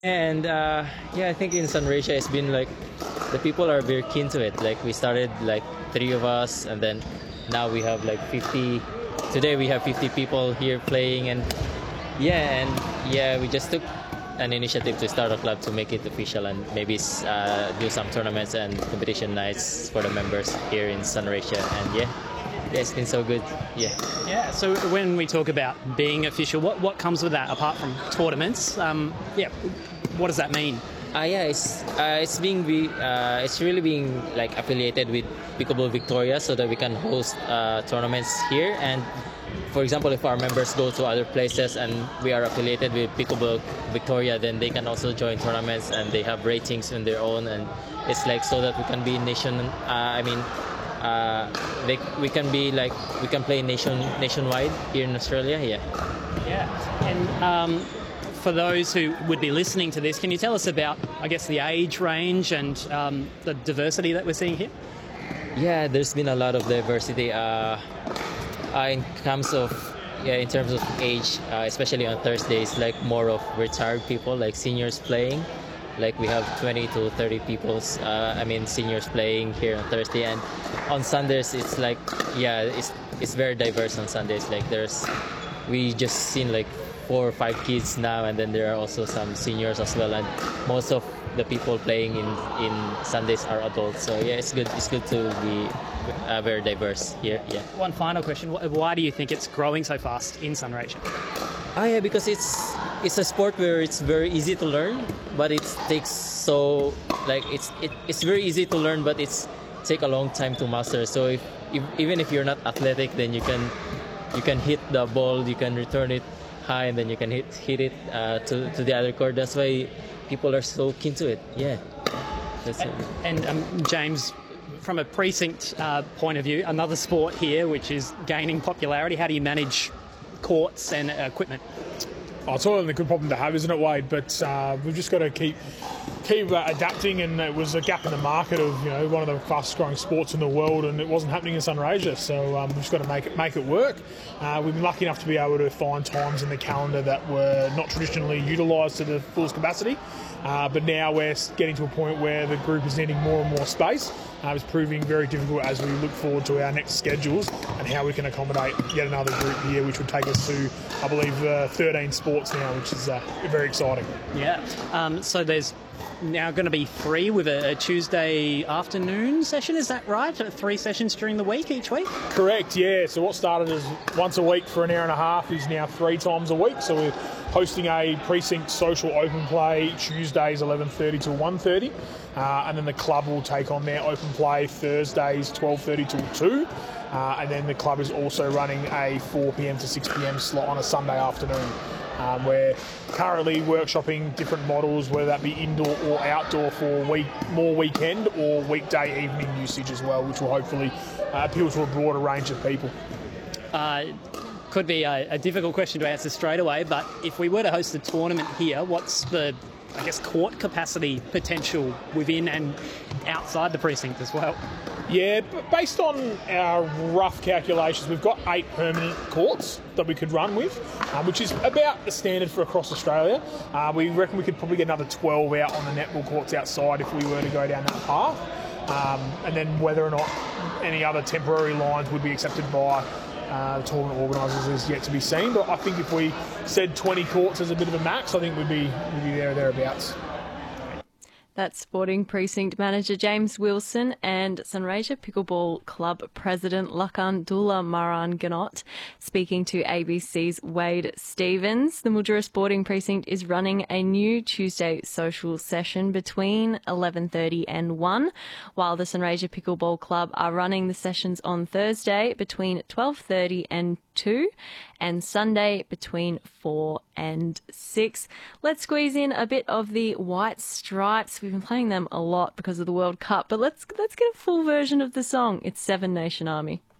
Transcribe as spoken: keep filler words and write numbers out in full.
And uh, yeah, I think in Sunraysia it's been like the people are very keen to it. Like we started like three of us, and then now we have like fifty. Today we have fifty people here playing, and yeah, and yeah, we just took an initiative to start a club to make it official and maybe uh, do some tournaments and competition nights for the members here in Sunraysia. And yeah, yeah, it's been so good. Yeah. Yeah. So when we talk about being official, what what comes with that apart from tournaments? Um, yeah. What does that mean? Uh, yeah, it's uh, it's being be uh, it's really being like affiliated with Pickleball Victoria so that we can host uh, tournaments here. And for example, if our members go to other places and we are affiliated with Pickleball Victoria, then they can also join tournaments and they have ratings on their own. And it's like so that we can be nation. Uh, I mean, uh, they, we can be like we can play nation nationwide here in Australia. Yeah. Yeah. And. Um, For those who would be listening to this, can you tell us about, I guess, the age range and um, the diversity that we're seeing here? Yeah, there's been a lot of diversity uh, uh, in terms of yeah, in terms of age, uh, especially on Thursdays, like more of retired people, like seniors playing. Like we have twenty to thirty people. Uh, I mean, seniors playing here on Thursday, and on Sundays it's like yeah, it's it's very diverse on Sundays. Like there's we just seen like four or five kids now, and then there are also some seniors as well, and most of the people playing in in Sundays are adults. So yeah, it's good it's good to be uh, very diverse here. Yeah. One final question: why do you think it's growing so fast in Sunraysia? Oh yeah, because it's it's a sport where it's very easy to learn, but it takes so like it's it, it's very easy to learn, but it's take a long time to master. So if, if even if you're not athletic, then you can you can hit the ball, you can return it high, and then you can hit hit it uh, to to the other court. That's why people are so keen to it. Yeah. That's and it. and um, James, from a precinct uh, point of view, another sport here which is gaining popularity. How do you manage courts and uh, equipment? Oh, it's all a good problem to have, isn't it, Wade? But uh, we've just got to keep keep uh, adapting, and it was a gap in the market of you know one of the fastest growing sports in the world, and it wasn't happening in Sunraysia. So um, we've just got to make it make it work. Uh, we've been lucky enough to be able to find times in the calendar that were not traditionally utilised to the fullest capacity. Uh, but now we're getting to a point where the group is needing more and more space. Uh, it's proving very difficult as we look forward to our next schedules and how we can accommodate yet another group here, which would take us to, I believe, uh, thirteen sports now, which is uh, very exciting. Yeah. Um, so there's now going to be three with a, a Tuesday afternoon session, is that right? Three sessions during the week each week? Correct, yeah. So what started as once a week for an hour and a half is now three times a week. So we're hosting a precinct social open play Tuesdays eleven thirty till one thirty, uh, and then the club will take on their open play Thursdays twelve thirty till two, uh, and then the club is also running a four p m to six p m slot on a Sunday afternoon. Um, we're currently workshopping different models, whether that be indoor or outdoor, for week more weekend or weekday evening usage as well, which will hopefully uh, appeal to a broader range of people. Uh, could be a, a difficult question to answer straight away, but if we were to host a tournament here, what's the, I guess, court capacity potential within and outside the precinct as well? Yeah, but based on our rough calculations, we've got eight permanent courts that we could run with, um, which is about the standard for across Australia. Uh, we reckon we could probably get another twelve out on the netball courts outside if we were to go down that path. Um, and then whether or not any other temporary lines would be accepted by uh, the tournament organisers is yet to be seen. But I think if we said twenty courts as a bit of a max, I think we'd be, we'd be there or thereabouts. That's Sporting Precinct Manager James Wilson and Sunraysia Pickleball Club President Lakandullah Maran Ganot speaking to A B C's Wade Stevens. The Mildura Sporting Precinct is running a new Tuesday social session between eleven thirty and one, while the Sunraysia Pickleball Club are running the sessions on Thursday between twelve thirty and two and Sunday between four and six. Let's squeeze in a bit of the White Stripes. We've been playing them a lot because of the World Cup, but let's let's get a full version of the song. It's Seven Nation Army.